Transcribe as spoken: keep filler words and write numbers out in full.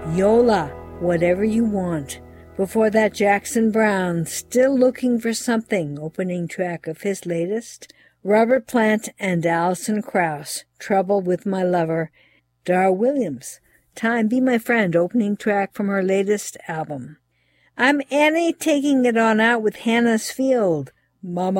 Yola, Whatever You Want. Before that, Jackson Browne, Still Looking for Something, opening track of his latest. Robert Plant and Alison Krauss, Trouble with My Lover. Dar Williams, Time Be My Friend, opening track from her latest album. I'm Annie taking it on out with Hannah's Field, Mama.